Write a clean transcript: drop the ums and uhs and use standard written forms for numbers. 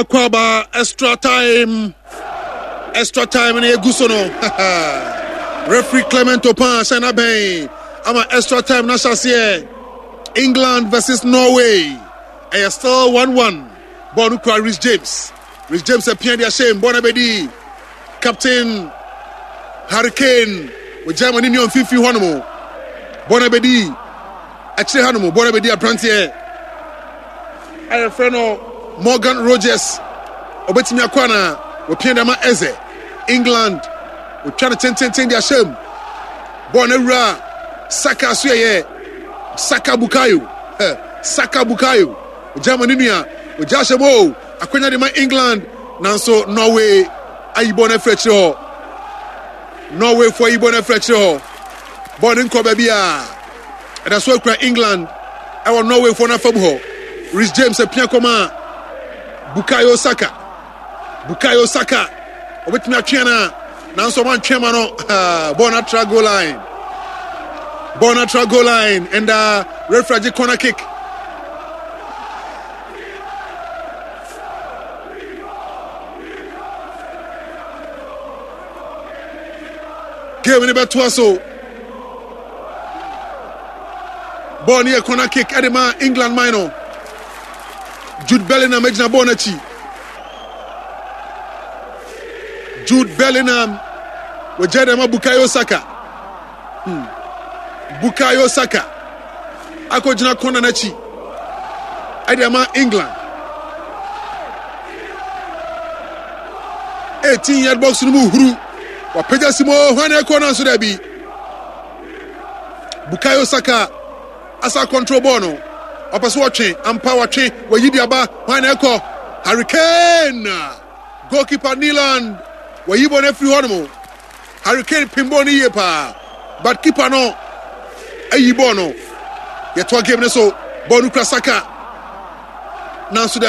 Kwaba extra time na eguso no. Referee Clement Opan Sana Ben. Ama extra time na chase England versus Norway. And still 1-1. Ball no Rhys James. Rhys James a pian dia shame. Bonabedi. Captain Hurricane with Germany on 50 honomo. Bonabedi. Actually honomo. Bonabedi a prantier. I friend Morgan Rogers. Obetimi akwana. We pian dama Eze. England. We trying to ten their shame. Bonera. Saka suye. Saka Bukayo. Saka Bukayo. Germany nia. We jashemo. Akwenya de man England. Nanso Norway. Ayibone fletcher ho. Norway for Ayibone fletcher ho. Born in Kobabia. And that's why England. I want Norway for na fabu ho. Rhys James a pian koma. Bukayo Saka. Bukayo Saka. Obetimi atwena. Nanso man twema no. Bonatra goal line. Bonatra goal line. And referee corner kick. Game in the Betuaso. Ball near corner kick. Edema England minor. Jude Bellingham Ejna Bonachi. Jude Bellingham. With Jedema Bukayo Saka. Bukayo Saka. Ako jina corner nachi. Edema England. 18-yard box numu huru. Wapeja simo hwane kona so dabi. Bukayo Saka asa control ball no. Opeso watwe ampa watwe wayidi aba hwane ko Hurricane. Goalkeeper Niland wayibo na free hono. Hurricane pimbo ni yepa. But keeper no ayibo no. Ye to game ne so ball nu Saka. Nanso